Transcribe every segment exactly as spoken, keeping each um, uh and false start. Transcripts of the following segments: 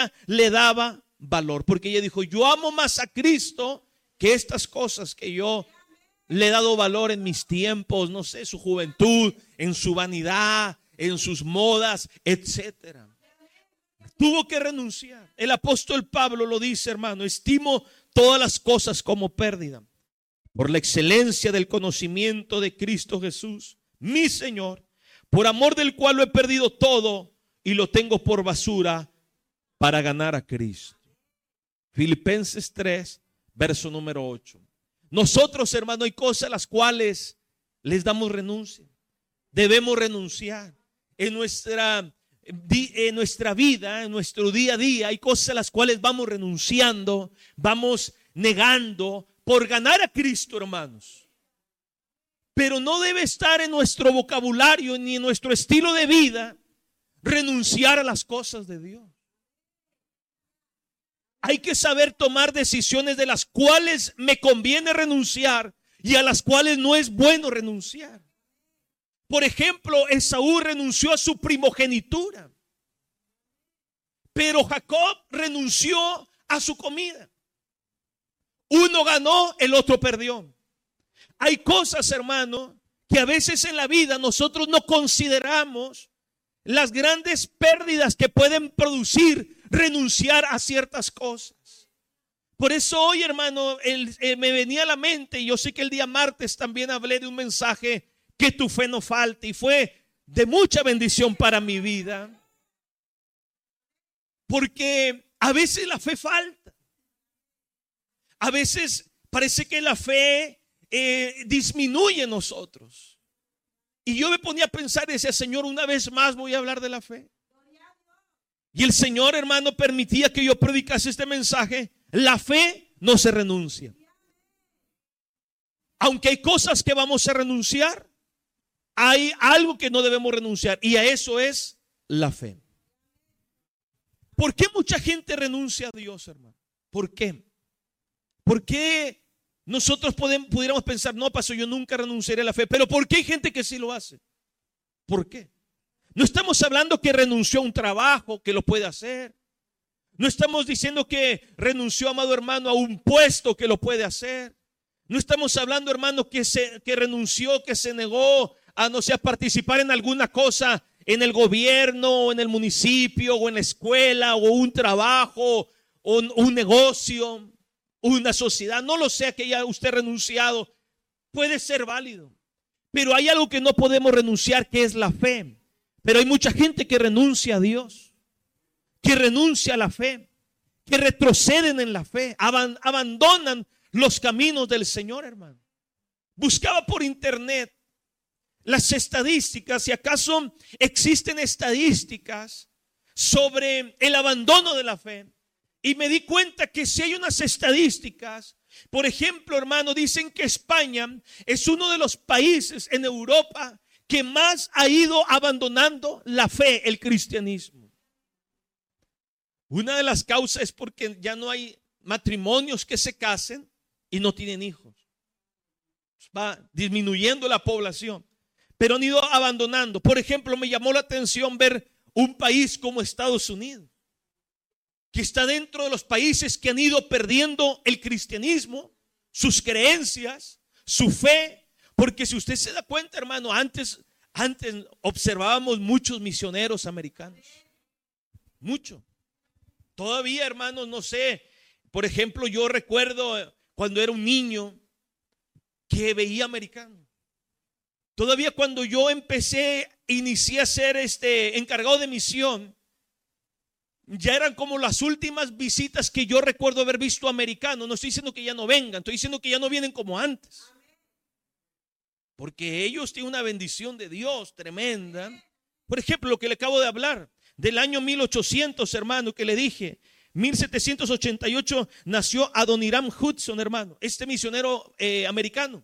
le daba valor, porque ella dijo: yo amo más a Cristo que estas cosas que yo le he dado valor en mis tiempos, no sé, su juventud, en su vanidad, en sus modas, etcétera. Tuvo que renunciar. El apóstol Pablo lo dice, hermano: estimo todas las cosas como pérdida por la excelencia del conocimiento de Cristo Jesús, mi Señor, por amor del cual lo he perdido todo y lo tengo por basura para ganar a Cristo. Filipenses tres, verso número ocho. Nosotros, hermano, hay cosas a las cuales les damos renuncia. Debemos renunciar. En nuestra, en nuestra vida, en nuestro día a día, hay cosas a las cuales vamos renunciando, vamos negando por ganar a Cristo, hermanos. Pero no debe estar en nuestro vocabulario ni en nuestro estilo de vida renunciar a las cosas de Dios. Hay que saber tomar decisiones de las cuales me conviene renunciar y a las cuales no es bueno renunciar. Por ejemplo, Esaú renunció a su primogenitura, pero Jacob renunció a su comida. Uno ganó, el otro perdió. Hay cosas, hermano, que a veces en la vida nosotros no consideramos las grandes pérdidas que pueden producir renunciar a ciertas cosas. Por eso hoy, hermano, el, eh, me venía a la mente, y yo sé que el día martes también hablé de un mensaje, que tu fe no falte, y fue de mucha bendición para mi vida, porque a veces la fe falta. A veces parece que la fe eh, disminuye en nosotros. Y yo me ponía a pensar y decía: Señor, una vez más voy a hablar de la fe. Y el Señor, hermano, permitía que yo predicase este mensaje. La fe no se renuncia. Aunque hay cosas que vamos a renunciar, hay algo que no debemos renunciar, y a eso es la fe. ¿Por qué mucha gente renuncia a Dios, hermano? ¿Por qué? ¿Por qué nosotros podemos, pudiéramos pensar: no, pastor, yo nunca renunciaré a la fe? Pero ¿por qué hay gente que sí lo hace? ¿Por qué? No estamos hablando que renunció a un trabajo, que lo puede hacer. No estamos diciendo que renunció, amado hermano, a un puesto, que lo puede hacer. No estamos hablando, hermano, que, se, que renunció, que se negó a, no sé, a participar en alguna cosa en el gobierno, o en el municipio, o en la escuela, o un trabajo, o un, un negocio, una sociedad. No lo sé, que haya usted renunciado. Puede ser válido. Pero hay algo que no podemos renunciar, que es la fe. Pero hay mucha gente que renuncia a Dios, que renuncia a la fe, que retroceden en la fe, aban, abandonan los caminos del Señor, hermano. Buscaba por internet las estadísticas, si acaso existen estadísticas sobre el abandono de la fe, y me di cuenta que si hay unas estadísticas. Por ejemplo, hermano, dicen que España es uno de los países en Europa que más ha ido abandonando la fe, el cristianismo. Una de las causas es porque ya no hay matrimonios que se casen y no tienen hijos. Va disminuyendo la población, pero han ido abandonando. Por ejemplo, me llamó la atención ver un país como Estados Unidos, que está dentro de los países que han ido perdiendo el cristianismo, sus creencias, su fe. Porque si usted se da cuenta, hermano, antes, antes observábamos muchos misioneros americanos. Mucho. Todavía, hermanos, no sé. Por ejemplo, yo recuerdo cuando era un niño que veía americano. Todavía cuando yo empecé, inicié a ser este encargado de misión, ya eran como las últimas visitas que yo recuerdo haber visto americanos. No estoy diciendo que ya no vengan, estoy diciendo que ya no vienen como antes. Porque ellos tienen una bendición de Dios tremenda. Por ejemplo, lo que le acabo de hablar del año mil ochocientos, hermano, que le dije, mil setecientos ochenta y ocho nació Adoniram Hudson, hermano, este misionero eh, americano.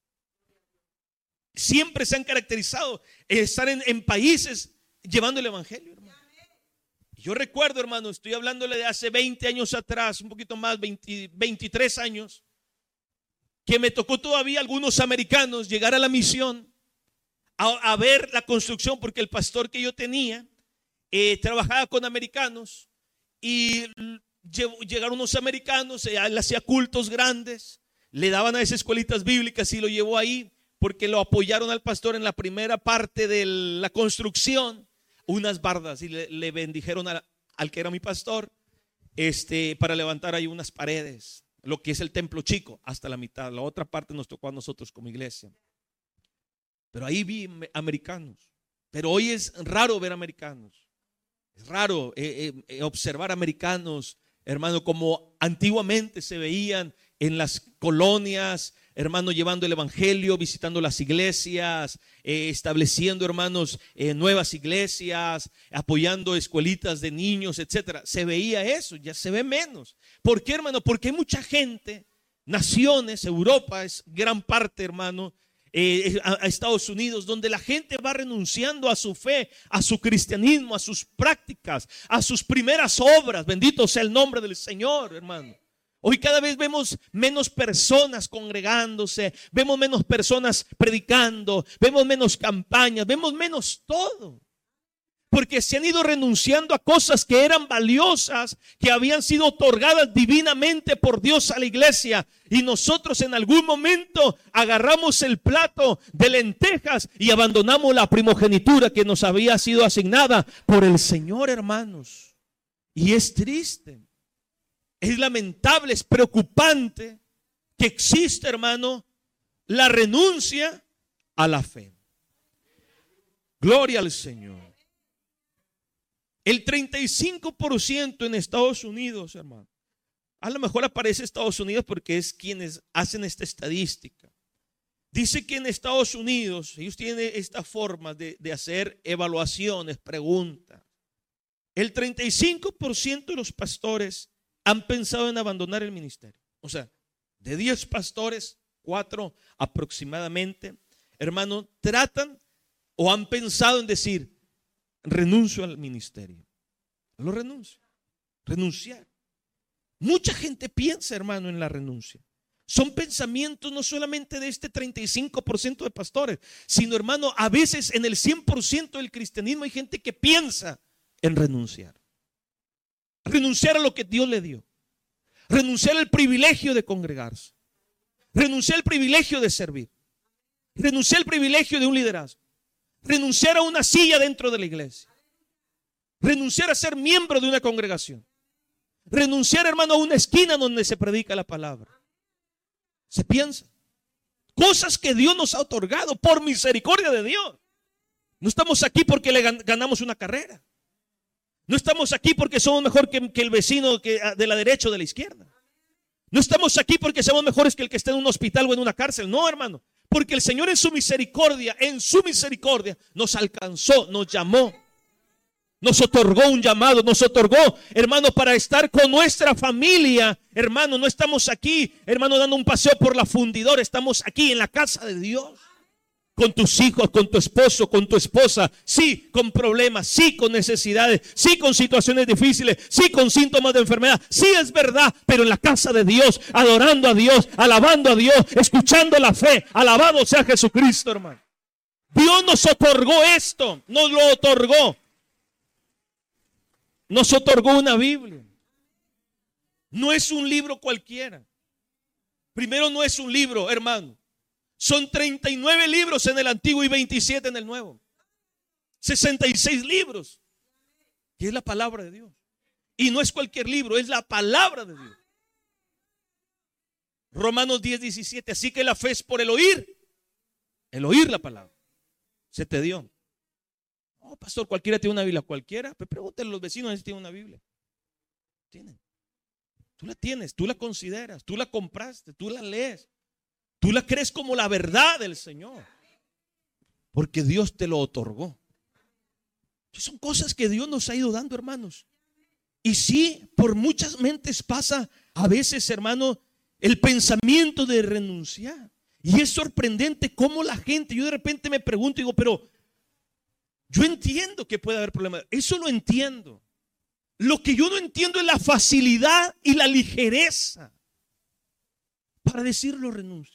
Siempre se han caracterizado eh, estar en, en países llevando el evangelio, hermano. Yo recuerdo, hermano, estoy hablándole de hace veinte años atrás, un poquito más, veinte, veintitrés años, que me tocó todavía algunos americanos llegar a la misión a, a ver la construcción, porque el pastor que yo tenía eh, trabajaba con americanos, y llegaron unos americanos, él hacía cultos grandes, le daban a esas escuelitas bíblicas y lo llevó ahí porque lo apoyaron al pastor en la primera parte de la construcción, unas bardas, y le, le bendijeron a, al que era mi pastor, este, para levantar ahí unas paredes, lo que es el templo chico, hasta la mitad. La otra parte nos tocó a nosotros como iglesia. Pero ahí vi americanos. Pero hoy es raro ver americanos. Es raro eh, eh, observar americanos, hermano, como antiguamente se veían en las colonias, hermano, llevando el evangelio, visitando las iglesias, eh, estableciendo, hermanos, eh, nuevas iglesias, apoyando escuelitas de niños, etcétera. Se veía eso, ya se ve menos. ¿Por qué, hermano? Porque hay mucha gente, naciones, Europa es gran parte, hermano, eh, a, a Estados Unidos, donde la gente va renunciando a su fe, a su cristianismo, a sus prácticas, a sus primeras obras. Bendito sea el nombre del Señor, hermano. Hoy cada vez vemos menos personas congregándose, vemos menos personas predicando, vemos menos campañas, vemos menos todo. Porque se han ido renunciando a cosas que eran valiosas, que habían sido otorgadas divinamente por Dios a la iglesia. Y nosotros en algún momento agarramos el plato de lentejas y abandonamos la primogenitura que nos había sido asignada por el Señor, hermanos. Y es triste. Es lamentable, es preocupante que existe, hermano, la renuncia a la fe. Gloria al Señor. El treinta y cinco por ciento en Estados Unidos, hermano. A lo mejor aparece Estados Unidos porque es quienes hacen esta estadística. Dice que en Estados Unidos, ellos tienen esta forma de, de hacer evaluaciones, preguntas. El treinta y cinco por ciento de los pastores han pensado en abandonar el ministerio. O sea, de diez pastores, cuatro aproximadamente, hermano, tratan o han pensado en decir, renuncio al ministerio. Lo renuncio. Renunciar. Mucha gente piensa, hermano, en la renuncia. Son pensamientos no solamente de este treinta y cinco por ciento de pastores, sino, hermano, a veces en el cien por ciento del cristianismo hay gente que piensa en renunciar. Renunciar a lo que Dios le dio. Renunciar al privilegio de congregarse. Renunciar al privilegio de servir. Renunciar al privilegio de un liderazgo. Renunciar a una silla dentro de la iglesia. Renunciar a ser miembro de una congregación. Renunciar, hermano, a una esquina donde se predica la palabra. Se piensa. Cosas que Dios nos ha otorgado por misericordia de Dios. No estamos aquí porque le ganamos una carrera. No estamos aquí porque somos mejor que, que el vecino que, de la derecha o de la izquierda. No estamos aquí porque somos mejores que el que está en un hospital o en una cárcel. No, hermano. Porque el Señor en su misericordia, en su misericordia, nos alcanzó, nos llamó. Nos otorgó un llamado, nos otorgó, hermano, para estar con nuestra familia. Hermano, no estamos aquí, hermano, dando un paseo por la fundidora. Estamos aquí en la casa de Dios. Con tus hijos, con tu esposo, con tu esposa. Sí, con problemas, sí, con necesidades. Sí, con situaciones difíciles. Sí, con síntomas de enfermedad. Sí, es verdad, pero en la casa de Dios, adorando a Dios, alabando a Dios, escuchando la fe. Alabado sea Jesucristo, hermano. Dios nos otorgó esto, nos lo otorgó. Nos otorgó una Biblia. No es un libro cualquiera. Primero, no es un libro, hermano. Son treinta y nueve libros en el Antiguo y veintisiete en el Nuevo. sesenta y seis libros. Que es la palabra de Dios. Y no es cualquier libro, es la palabra de Dios. Romanos diez, diecisiete. Así que la fe es por el oír. El oír la palabra. Se te dio. No, pastor, cualquiera tiene una Biblia. Cualquiera. Pero pregúntale a los vecinos si tienen una Biblia. Tienen. Tú la tienes, tú la consideras, tú la compraste, tú la lees. Tú la crees como la verdad del Señor. Porque Dios te lo otorgó. Son cosas que Dios nos ha ido dando, hermanos. Y sí, por muchas mentes pasa a veces, hermano, el pensamiento de renunciar. Y es sorprendente cómo la gente, yo de repente me pregunto y digo, pero yo entiendo que puede haber problemas. Eso lo entiendo. Lo que yo no entiendo es la facilidad y la ligereza para decirlo renuncio.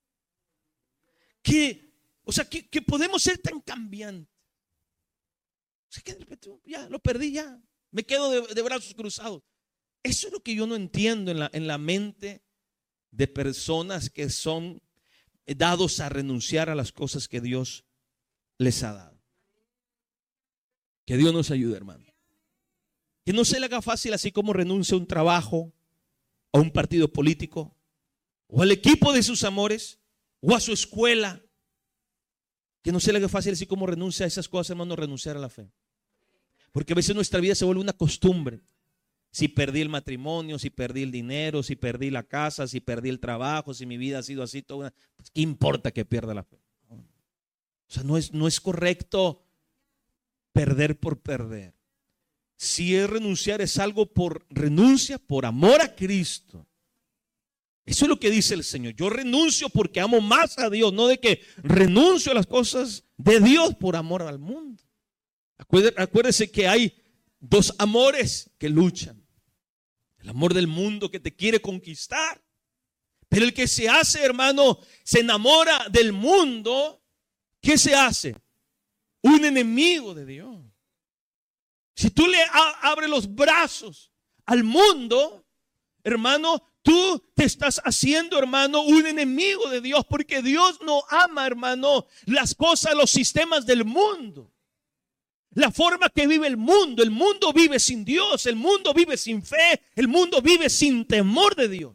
Que, o sea, que, que podemos ser tan cambiantes. O sea, que de repente ya lo perdí ya. me quedo de, de brazos cruzados. Eso es lo que yo no entiendo en la, en la mente de personas que son dados a renunciar a las cosas que Dios les ha dado. Que Dios nos ayude, hermano. Que no se le haga fácil, así como renuncia a un trabajo, a un partido político, o al equipo de sus amores, o a su escuela. Que no se le haga fácil, así como renuncia a esas cosas, hermano, renunciar a la fe. Porque a veces nuestra vida se vuelve una costumbre. Si perdí el matrimonio, si perdí el dinero, si perdí la casa, si perdí el trabajo, si mi vida ha sido así, todo, pues, ¿qué importa que pierda la fe? O sea, no es, no es correcto perder por perder. Si es renunciar, es algo por renuncia, por amor a Cristo. Eso es lo que dice el Señor. Yo renuncio porque amo más a Dios, no de que renuncio a las cosas de Dios por amor al mundo. Acuérdese que hay dos amores que luchan. El amor del mundo que te quiere conquistar. Pero el que se hace, hermano, se enamora del mundo, ¿qué se hace? Un enemigo de Dios. Si tú le abres los brazos al mundo, hermano, tú te estás haciendo, hermano, un enemigo de Dios, porque Dios no ama, hermano, las cosas, los sistemas del mundo. La forma que vive el mundo. El mundo vive sin Dios, el mundo vive sin fe, el mundo vive sin temor de Dios.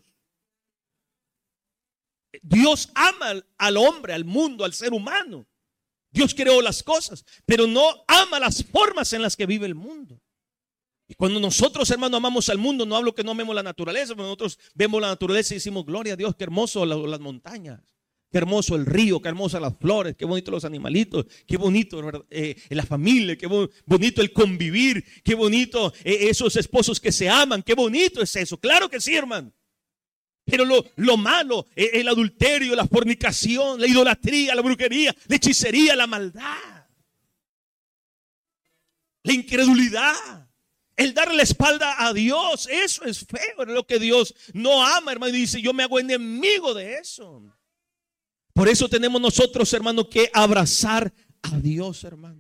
Dios ama al hombre, al mundo, al ser humano. Dios creó las cosas, pero no ama las formas en las que vive el mundo. Y cuando nosotros, hermano, amamos al mundo, no hablo que no amemos la naturaleza, pero nosotros vemos la naturaleza y decimos, gloria a Dios, qué hermoso las, las montañas, qué hermoso el río, qué hermosas las flores, qué bonito los animalitos, qué bonito eh, la familia, qué bonito el convivir, qué bonito eh, esos esposos que se aman, qué bonito es eso. Claro que sí, hermano. Pero lo, lo malo, el adulterio, la fornicación, la idolatría, la brujería, la hechicería, la maldad, la incredulidad, el darle la espalda a Dios, eso es feo, es lo que Dios no ama, hermano. Y dice, yo me hago enemigo de eso. Por eso tenemos nosotros, hermano, que abrazar a Dios, hermano.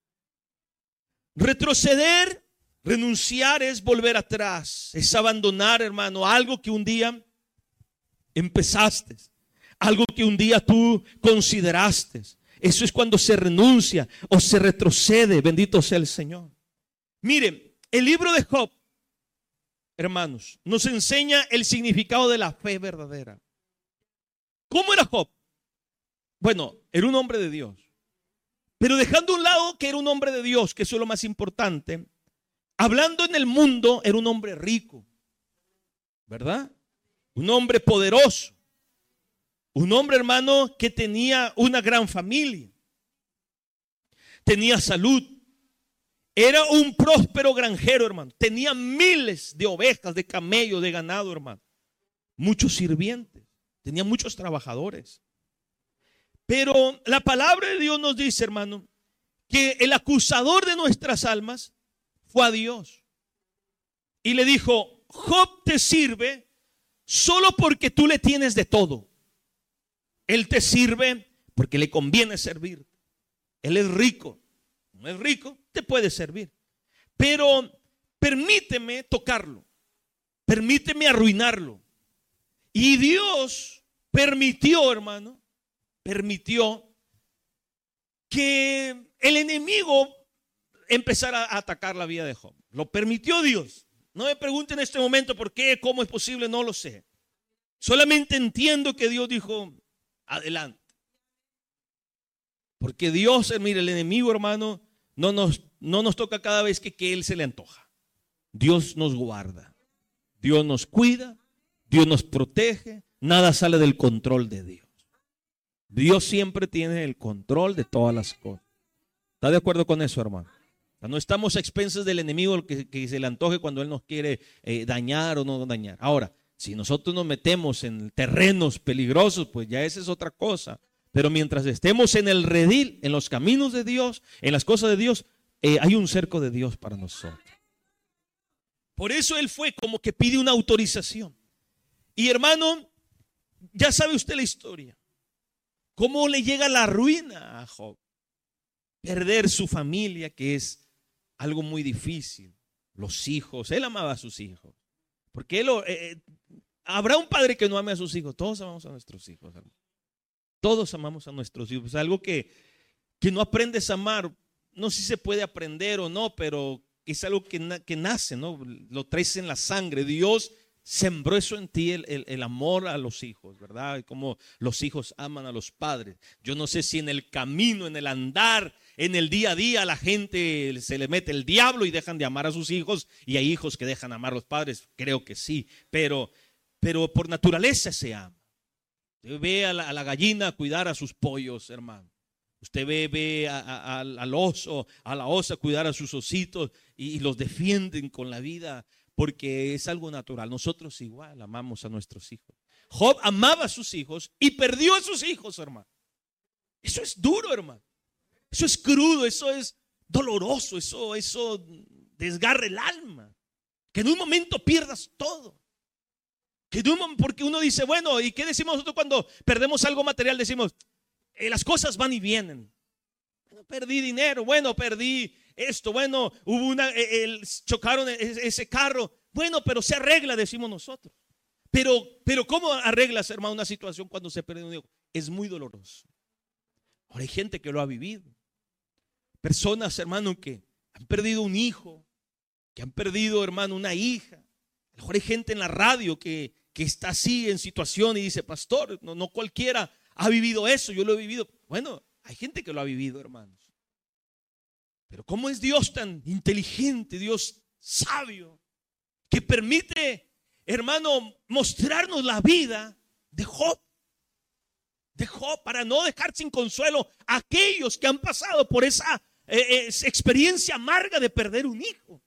Retroceder, renunciar es volver atrás, es abandonar, hermano, algo que un día empezaste, algo que un día tú consideraste. Eso es cuando se renuncia o se retrocede. Bendito sea el Señor. Miren, el libro de Job, hermanos, nos enseña el significado de la fe verdadera. ¿Cómo era Job? Bueno, era un hombre de Dios. Pero dejando a un lado que era un hombre de Dios, que eso es lo más importante, hablando en el mundo, era un hombre rico, ¿verdad? Un hombre poderoso. Un hombre, hermano, que tenía una gran familia. Tenía salud. Era un próspero granjero, hermano. Tenía miles de ovejas, de camellos, de ganado, hermano. Muchos sirvientes. Tenía muchos trabajadores. Pero la palabra de Dios nos dice, hermano, que el acusador de nuestras almas fue a Dios. Y le dijo, Job te sirve solo porque tú le tienes de todo. Él te sirve porque le conviene servir. Él es rico. No es rico, te puede servir. Pero permíteme tocarlo. Permíteme arruinarlo. Y Dios permitió, hermano, permitió que el enemigo empezara a atacar la vida de Job. Lo permitió Dios. No me pregunten en este momento por qué, cómo es posible, no lo sé. Solamente entiendo que Dios dijo, adelante. Porque Dios, mire, el enemigo, hermano, no nos, no nos toca cada vez que, que Él se le antoja. Dios nos guarda. Dios nos cuida. Dios nos protege. Nada sale del control de Dios. Dios siempre tiene el control de todas las cosas. ¿Está de acuerdo con eso, hermano? No estamos a expensas del enemigo que, que se le antoje cuando Él nos quiere eh, dañar o no dañar. Ahora, si nosotros nos metemos en terrenos peligrosos, pues ya esa es otra cosa. Pero mientras estemos en el redil, en los caminos de Dios, en las cosas de Dios, eh, hay un cerco de Dios para nosotros. Por eso Él fue como que pide una autorización. Y hermano, ya sabe usted la historia. ¿Cómo le llega la ruina a Job? Perder su familia, que es algo muy difícil. los hijos. Él amaba a sus hijos. Porque él, eh, habrá un padre que no ame a sus hijos. Todos amamos a nuestros hijos, hermano. Todos amamos a nuestros hijos. Algo que, que no aprendes a amar, no sé si se puede aprender o no, pero es algo que, na, que nace, ¿no? Lo traes en la sangre. Dios sembró eso en ti, el, el, el amor a los hijos, ¿verdad? Como los hijos aman a los padres. Yo no sé si en el camino, en el andar, en el día a día, a la gente se le mete el diablo y dejan de amar a sus hijos, y hay hijos que dejan de amar a los padres. Creo que sí, pero, pero por naturaleza se ama. Usted ve a la, a la gallina cuidar a sus pollos, hermano. Usted ve, ve a, a, al oso, a la osa cuidar a sus ositos, y, y los defienden con la vida, porque es algo natural. Nosotros igual amamos a nuestros hijos. Job amaba a sus hijos y perdió a sus hijos, hermano. Eso es duro, hermano. Eso es crudo, eso es doloroso, eso, eso desgarra el alma. Que en un momento pierdas todo. Que en un, porque uno dice, bueno, ¿y qué decimos nosotros cuando perdemos algo material? Decimos, eh, las cosas van y vienen. Bueno, perdí dinero, bueno, perdí esto, bueno, hubo una, eh, el, chocaron ese carro. Bueno, pero se arregla, decimos nosotros. Pero, pero ¿cómo arreglas, hermano, una situación cuando se pierde un hijo? Es muy doloroso. Ahora hay gente que lo ha vivido. Personas, hermano, que han perdido un hijo, que han perdido, hermano, una hija. A lo mejor hay gente en la radio que, que está así en situación y dice, pastor, no, no cualquiera ha vivido eso, yo lo he vivido. Bueno, hay gente que lo ha vivido, hermanos. Pero ¿cómo es Dios tan inteligente, Dios sabio, que permite, hermano, mostrarnos la vida de Job? De Job, para no dejar sin consuelo a aquellos que han pasado por esa eh, eh, experiencia amarga de perder un hijo.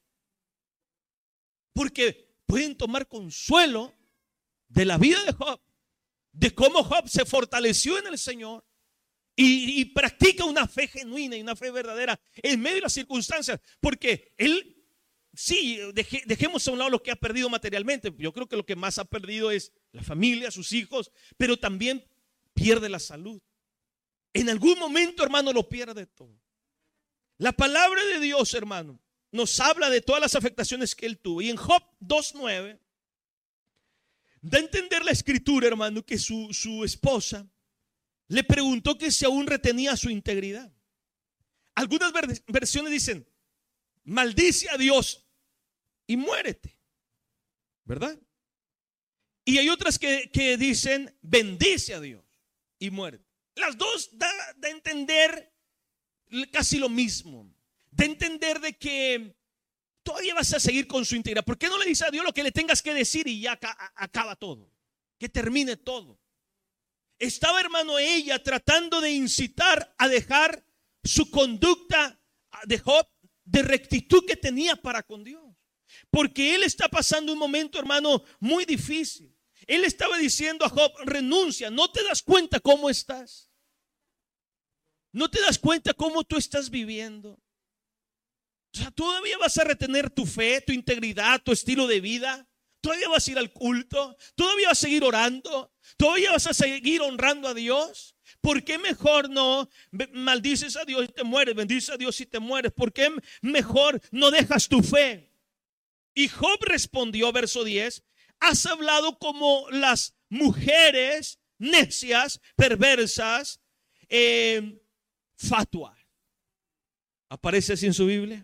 Porque pueden tomar consuelo de la vida de Job, de cómo Job se fortaleció en el Señor y, y practica una fe genuina y una fe verdadera en medio de las circunstancias. Porque él, sí, deje, dejemos a un lado lo que ha perdido materialmente. Yo creo que lo que más ha perdido es la familia, sus hijos, pero también pierde la salud. En algún momento, hermano, lo pierde todo. La palabra de Dios, hermano, nos habla de todas las afectaciones que él tuvo. Y en Job dos nueve da a entender la escritura, hermano, que su, su esposa le preguntó que si aún retenía su integridad. Algunas versiones dicen, maldice a Dios y muérete, ¿verdad? Y hay otras que, que dicen, bendice a Dios y muérete. Las dos da, da a entender casi lo mismo. De entender de que todavía vas a seguir con su integridad. ¿Por qué no le dice a Dios lo que le tengas que decir y ya acaba todo? Que termine todo. Estaba, hermano, ella tratando de incitar a dejar su conducta de Job de rectitud que tenía para con Dios. Porque él está pasando un momento, hermano, muy difícil. Él estaba diciendo a Job, renuncia. ¿No te das cuenta cómo estás? ¿No te das cuenta cómo tú estás viviendo? O sea, ¿todavía vas a retener tu fe, tu integridad, tu estilo de vida? ¿Todavía vas a ir al culto? ¿Todavía vas a seguir orando? ¿Todavía vas a seguir honrando a Dios? ¿Por qué mejor no maldices a Dios y te mueres? Bendices a Dios y te mueres. ¿Por qué mejor no dejas tu fe? Y Job respondió, verso diez, has hablado como las mujeres necias, perversas, eh, fatuas. ¿Aparece así en su Biblia?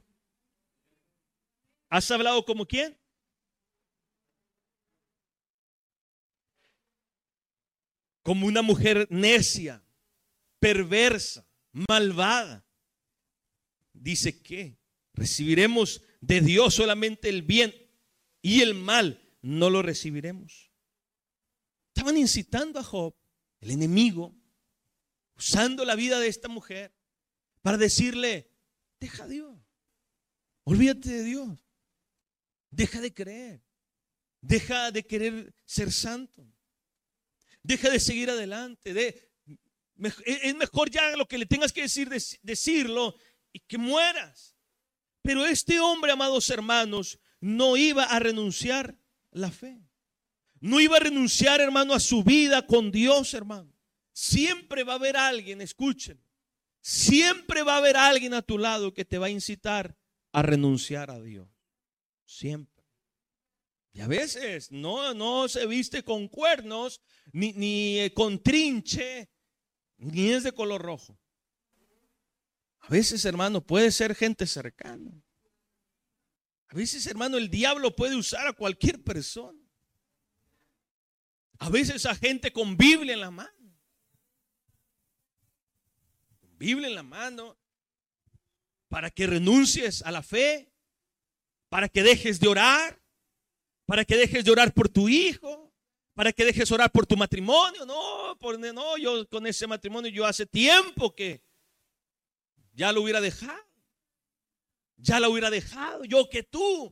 ¿Has hablado como quién? Como una mujer necia, perversa, malvada. Dice que recibiremos de Dios solamente el bien y el mal no lo recibiremos. Estaban incitando a Job, el enemigo, usando la vida de esta mujer para decirle, deja a Dios, olvídate de Dios, deja de creer, deja de querer ser santo, deja de seguir adelante, de, es mejor ya lo que le tengas que decir, decirlo y que mueras. Pero este hombre, amados hermanos, no iba a renunciar la fe, no iba a renunciar, hermano, a su vida con Dios, hermano. Siempre va a haber alguien, escuchen, siempre va a haber alguien a tu lado que te va a incitar a renunciar a Dios. Siempre. Y a veces no, no se viste con cuernos, ni, ni con trinche, ni es de color rojo. A veces, hermano, puede ser gente cercana. A veces, hermano, el diablo puede usar a cualquier persona. A veces a gente con Biblia en la mano. Con Biblia en la mano. Para que renuncies a la fe. Para que dejes de orar. Para que dejes de orar por tu hijo. Para que dejes de orar por tu matrimonio. No, por, no, yo con ese matrimonio yo hace tiempo que ya lo hubiera dejado. Ya lo hubiera dejado. Yo que tú.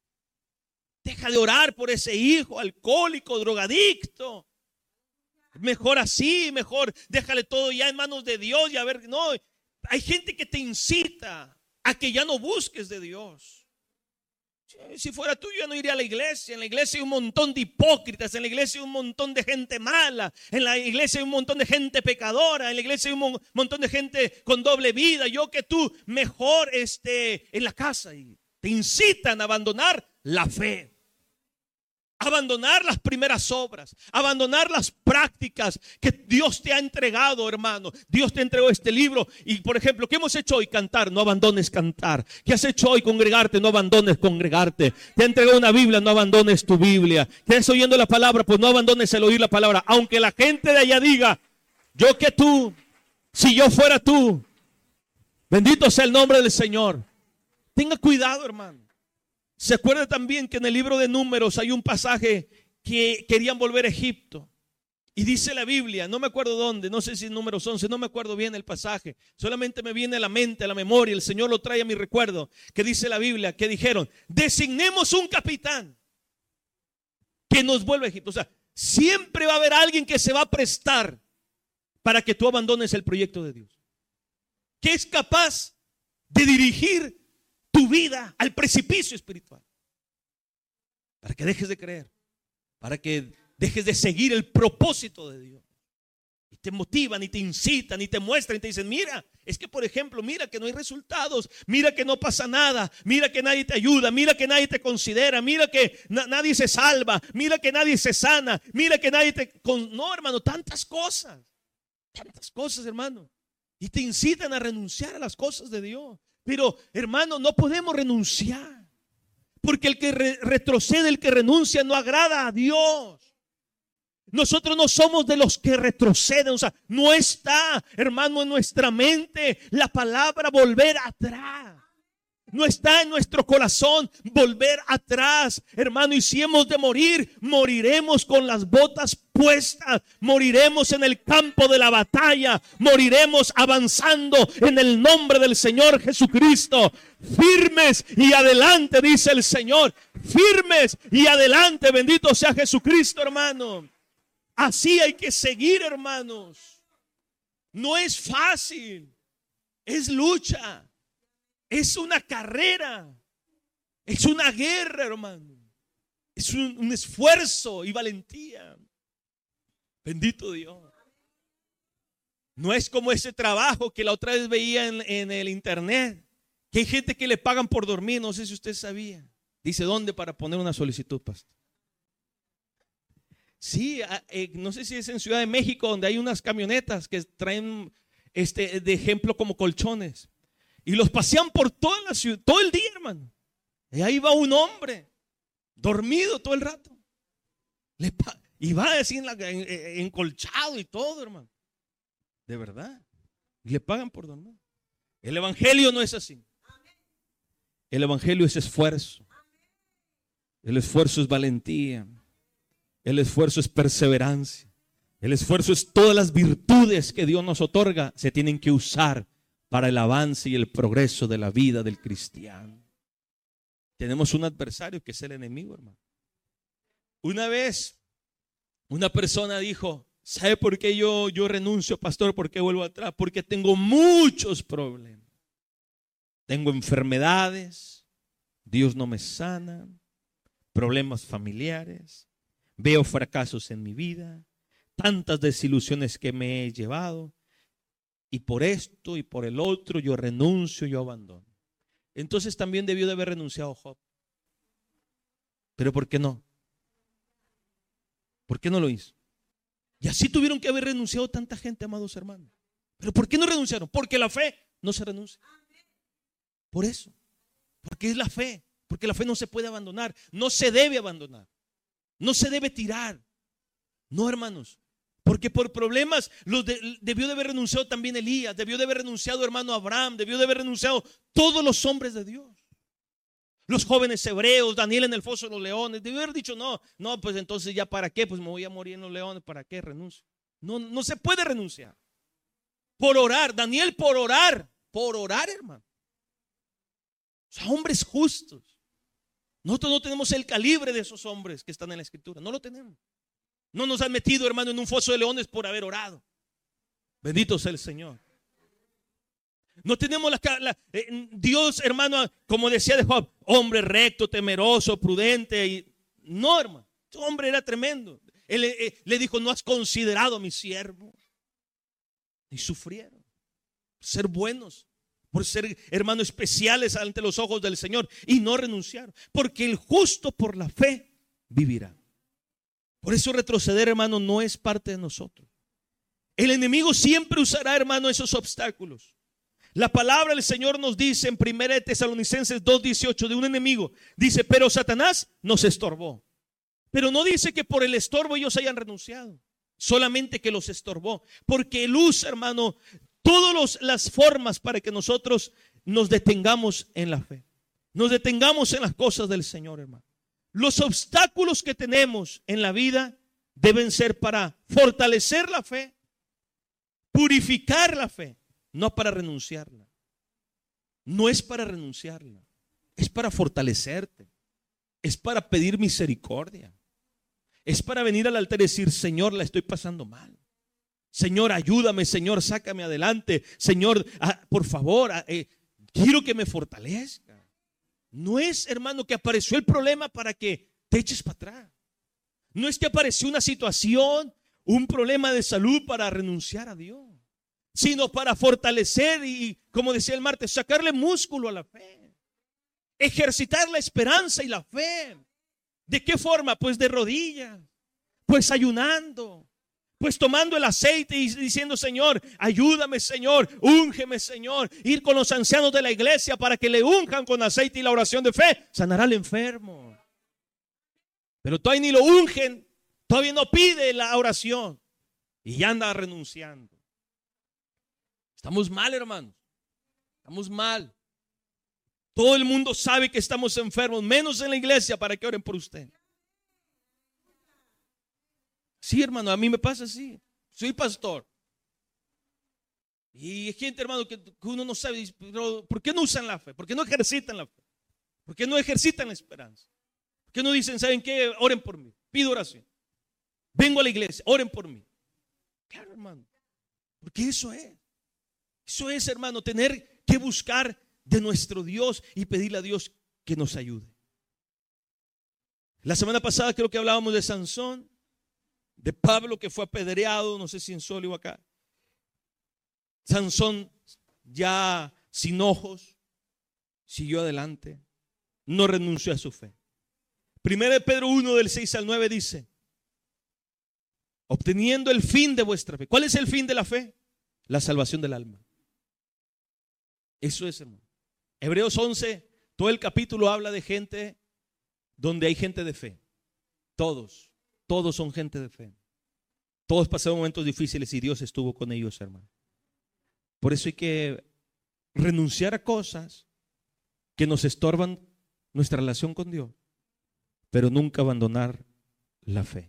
Deja de orar por ese hijo alcohólico, drogadicto. Mejor así, mejor déjale todo ya en manos de Dios y a ver, no, hay gente que te incita a que ya no busques de Dios. Si fuera tú, yo ya no iría a la iglesia. En la iglesia hay un montón de hipócritas, en la iglesia hay un montón de gente mala, en la iglesia hay un montón de gente pecadora, en la iglesia hay un mon- montón de gente con doble vida. Yo que tú, mejor este, en la casa. Y te incitan a abandonar la fe. Abandonar las primeras obras, abandonar las prácticas que Dios te ha entregado, hermano. Dios te entregó este libro y, por ejemplo, ¿qué hemos hecho hoy? Cantar, no abandones cantar. ¿Qué has hecho hoy? Congregarte, no abandones congregarte. Te ha entregado una Biblia, no abandones tu Biblia. ¿Estás oyendo la palabra? Pues no abandones el oír la palabra. Aunque la gente de allá diga, yo que tú, si yo fuera tú. Bendito sea el nombre del Señor. Tenga cuidado, hermano. Se acuerda también que en el libro de Números hay un pasaje que querían volver a Egipto. Y dice la Biblia, no me acuerdo dónde, no sé si en Números once, no me acuerdo bien el pasaje. Solamente me viene a la mente, a la memoria, el Señor lo trae a mi recuerdo. Que dice la Biblia, que dijeron, designemos un capitán que nos vuelva a Egipto. O sea, siempre va a haber alguien que se va a prestar para que tú abandones el proyecto de Dios. Que es capaz de dirigir tu vida al precipicio espiritual. Para que dejes de creer. Para que dejes de seguir el propósito de Dios. Y te motivan y te incitan y te muestran y te dicen, mira, es que por ejemplo, mira que no hay resultados. Mira que no pasa nada. Mira que nadie te ayuda. Mira que nadie te considera. Mira que na- nadie se salva. Mira que nadie se sana. Mira que nadie te... Con... No, hermano, tantas cosas. Tantas cosas, hermano. Y te incitan a renunciar a las cosas de Dios. Pero, hermano, no podemos renunciar. Porque el que re- retrocede, el que renuncia, no agrada a Dios. Nosotros no somos de los que retroceden. O sea, no está, hermano, en nuestra mente la palabra volver atrás. No está en nuestro corazón volver atrás, hermano. Y si hemos de morir, moriremos con las botas puestas. Moriremos en el campo de la batalla. Moriremos avanzando en el nombre del Señor Jesucristo. Firmes y adelante, dice el Señor. Firmes y adelante, bendito sea Jesucristo, hermano. Así hay que seguir, hermanos. No es fácil, es lucha. Es una carrera, es una guerra, hermano. Es un, un esfuerzo y valentía. Bendito Dios. No es como ese trabajo que la otra vez veía en, en el internet, que hay gente que le pagan por dormir. No sé si usted sabía. Dice, ¿dónde para poner una solicitud, pastor? Sí, eh, no sé si es en Ciudad de México, donde hay unas camionetas que traen este, de ejemplo como colchones. Y los pasean por toda la ciudad, todo el día, hermano. Y ahí va un hombre, dormido todo el rato. Le pa- y va así en la, en, en, encolchado y todo, hermano. De verdad. Y le pagan por dormir. El evangelio no es así. El evangelio es esfuerzo. El esfuerzo es valentía. El esfuerzo es perseverancia. El esfuerzo es todas las virtudes que Dios nos otorga. Se tienen que usar para el avance y el progreso de la vida del cristiano. Tenemos un adversario que es el enemigo, hermano. Una vez una persona dijo, ¿sabe por qué yo, yo renuncio, pastor? ¿Por qué vuelvo atrás? Porque tengo muchos problemas. Tengo enfermedades, Dios no me sana, problemas familiares, veo fracasos en mi vida, tantas desilusiones que me he llevado. Y por esto y por el otro yo renuncio, yo abandono. Entonces también debió de haber renunciado Job. Pero ¿por qué no? ¿Por qué no lo hizo? Y así tuvieron que haber renunciado tanta gente, amados hermanos. ¿Pero por qué no renunciaron? Porque la fe no se renuncia. Por eso. Porque es la fe. Porque la fe no se puede abandonar. No se debe abandonar. No se debe tirar. No, hermanos. Porque por problemas los de, debió de haber renunciado también Elías. Debió de haber renunciado, hermano, Abraham. Debió de haber renunciado todos los hombres de Dios. Los jóvenes hebreos, Daniel en el foso de los leones. Debió haber dicho, no, no, pues entonces ya para qué, pues me voy a morir en los leones, ¿para qué renuncio? No, no se puede renunciar. Por orar, Daniel por orar, por orar, hermano. O sea, hombres justos. Nosotros no tenemos el calibre de esos hombres que están en la escritura, no lo tenemos. No nos han metido, hermano, en un foso de leones por haber orado. Bendito sea el Señor. No tenemos la, la eh, Dios, hermano, como decía de Job, hombre recto, temeroso, prudente. Y, no, hermano, este hombre era tremendo. Él eh, le dijo, no has considerado a mi siervo. Y sufrieron. Ser buenos, por ser, hermano, especiales ante los ojos del Señor. Y no renunciaron. Porque el justo por la fe vivirá. Por eso retroceder, hermano, no es parte de nosotros. El enemigo siempre usará, hermano, esos obstáculos. La palabra del Señor nos dice en primera de Tesalonicenses dos dieciocho de un enemigo. Dice, pero Satanás nos estorbó. Pero no dice que por el estorbo ellos hayan renunciado. Solamente que los estorbó. Porque él usa, hermano, todas las formas para que nosotros nos detengamos en la fe. Nos detengamos en las cosas del Señor, hermano. Los obstáculos que tenemos en la vida deben ser para fortalecer la fe, purificar la fe, no para renunciarla. No es para renunciarla, es para fortalecerte, es para pedir misericordia, es para venir al altar y decir, Señor, la estoy pasando mal. Señor, ayúdame, Señor, sácame adelante. Señor, ah, por favor, ah, eh, quiero que me fortalezca. No es, hermano, que apareció el problema para que te eches para atrás. No es que apareció una situación, un problema de salud para renunciar a Dios, sino para fortalecer y, como decía el martes, sacarle músculo a la fe. Ejercitar la esperanza y la fe. ¿De qué forma? Pues de rodillas, pues ayunando, pues tomando el aceite y diciendo, Señor, ayúdame, Señor, úngeme, Señor. Ir con los ancianos de la iglesia para que le unjan con aceite y la oración de fe sanará al enfermo. Pero todavía ni lo ungen, todavía no pide la oración y ya anda renunciando. Estamos mal, hermanos. Estamos mal. Todo el mundo sabe que estamos enfermos, menos en la iglesia, para que oren por usted. Sí, hermano, a mí me pasa así. Soy pastor. Y hay gente, hermano, que uno no sabe, pero ¿por qué no usan la fe? ¿Por qué no ejercitan la fe? ¿Por qué no ejercitan la esperanza? ¿Por qué no dicen, saben qué? Oren por mí. Pido oración. Vengo a la iglesia, oren por mí. Claro, hermano. Porque eso es. Eso es, hermano, tener que buscar de nuestro Dios y pedirle a Dios que nos ayude. La semana pasada creo que hablábamos de Sansón, de Pablo que fue apedreado, no sé si en Soli o acá. Sansón ya sin ojos siguió adelante, no renunció a su fe. Primera de Pedro uno del seis al nueve dice, obteniendo el fin de vuestra fe. ¿Cuál es el fin de la fe? La salvación del alma. Eso es, hermano. Hebreos once, todo el capítulo habla de gente donde hay gente de fe. Todos, todos son gente de fe. Todos pasaron momentos difíciles y Dios estuvo con ellos, hermano. Por eso hay que renunciar a cosas que nos estorban nuestra relación con Dios, pero nunca abandonar la fe.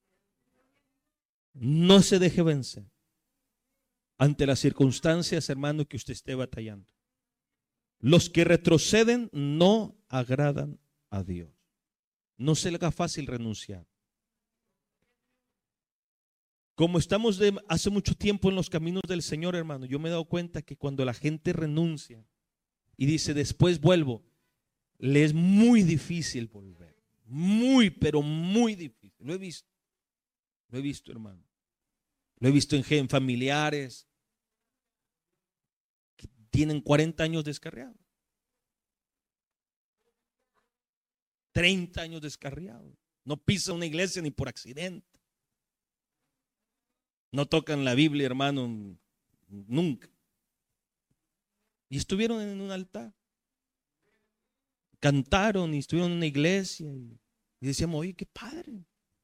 No se deje vencer ante las circunstancias, hermano, que usted esté batallando. Los que retroceden no agradan a Dios. No se le haga fácil renunciar. Como estamos de hace mucho tiempo en los caminos del Señor, hermano, yo me he dado cuenta que cuando la gente renuncia y dice después vuelvo, le es muy difícil volver. Muy, pero muy difícil. Lo he visto. Lo he visto, hermano. Lo he visto en, en familiares que tienen cuarenta años descarriados. treinta años descarriado. No pisa una iglesia ni por accidente. No tocan la Biblia, hermano, nunca. Y estuvieron en un altar. Cantaron y estuvieron en una iglesia. Y, y decíamos, oye, qué padre.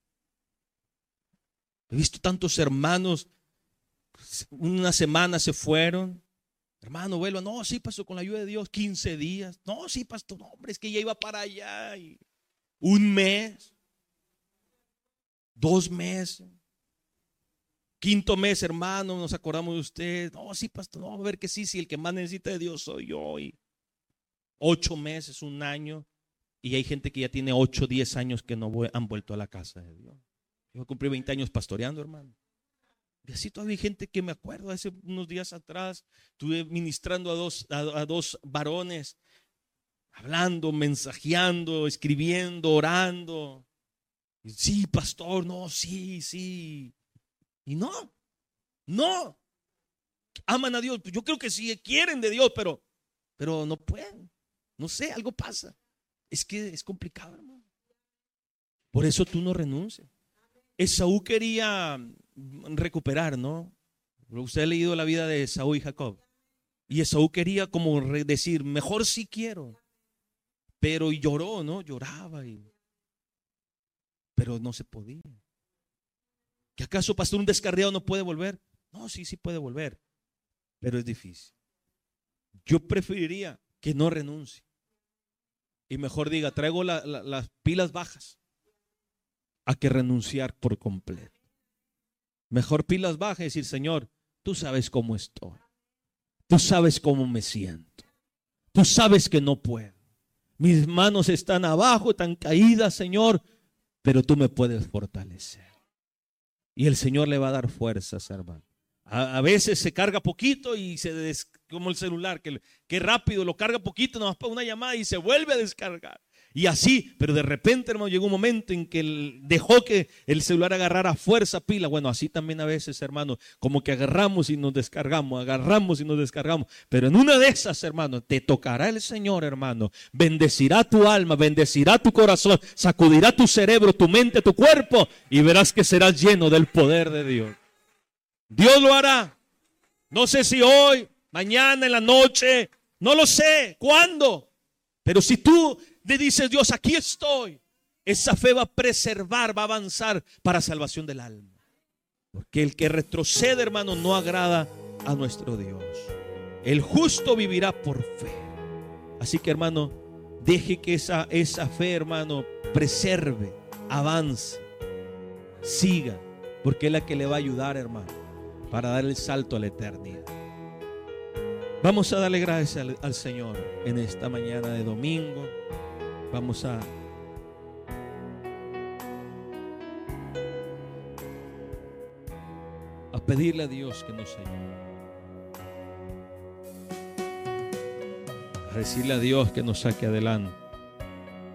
He visto tantos hermanos, una semana se fueron. Hermano, vuelva. No, sí, pastor, con la ayuda de Dios, quince días. No, sí, pastor, no, hombre, es que ya iba para allá. Y un mes, dos meses. Quinto mes, hermano, nos acordamos de usted. No, sí, pastor, no, a ver que sí, sí, el que más necesita de Dios soy yo. Y ocho meses, un año. Y hay gente que ya tiene ocho, diez años que no han vuelto a la casa de Dios. Yo cumplí veinte años pastoreando, hermano. Y así todavía hay gente que me acuerdo, hace unos días atrás, estuve ministrando a dos, a, a dos varones, hablando, mensajeando, escribiendo, orando. Y, sí, pastor, no, sí, sí. Y no, no. Aman a Dios. Yo creo que sí quieren de Dios, pero, pero no pueden. No sé, algo pasa. Es que es complicado, hermano. Por eso tú no renuncias. Esaú quería recuperar, ¿no? Usted ha leído la vida de Esaú y Jacob. Y Esaú quería como decir, mejor sí quiero. Pero lloró, ¿no? Lloraba. Y, pero no se podía. ¿Que acaso, pastor, un descarriado no puede volver? No, sí, sí puede volver. Pero es difícil. Yo preferiría que no renuncie. Y mejor diga, traigo la, la, las pilas bajas. A que renunciar por completo. Mejor pilas bajas y decir, Señor, tú sabes cómo estoy. Tú sabes cómo me siento. Tú sabes que no puedo. Mis manos están abajo, están caídas, Señor, pero tú me puedes fortalecer. Y el Señor le va a dar fuerzas, hermano. A, a veces se carga poquito y se des, como el celular, que, que rápido lo carga poquito, nomás para una llamada y se vuelve a descargar. Y así, pero de repente, hermano, llegó un momento en que él dejó que el celular agarrara fuerza, pila. Bueno, así también a veces, hermano, como que agarramos y nos descargamos, agarramos y nos descargamos. Pero en una de esas, hermano, te tocará el Señor, hermano. Bendecirá tu alma, bendecirá tu corazón, sacudirá tu cerebro, tu mente, tu cuerpo y verás que serás lleno del poder de Dios. Dios lo hará. No sé si hoy, mañana, en la noche, no lo sé, ¿cuándo? Pero si tú le dices, Dios, aquí estoy, esa fe va a preservar, va a avanzar para salvación del alma. Porque el que retrocede, hermano, no agrada a nuestro Dios. El justo vivirá por fe. Así que, hermano, deje que esa, esa fe, hermano, preserve, avance, siga, porque es la que le va a ayudar, hermano, para dar el salto a la eternidad. Vamos a darle gracias al, al Señor en esta mañana de domingo. Vamos a a pedirle a Dios que nos ayude. A decirle a Dios que nos saque adelante.